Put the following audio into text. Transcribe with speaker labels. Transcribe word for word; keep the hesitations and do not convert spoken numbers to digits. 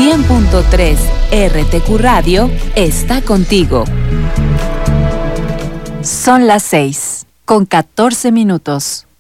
Speaker 1: cien punto tres R T Q Radio está contigo. Son las seis, con catorce minutos.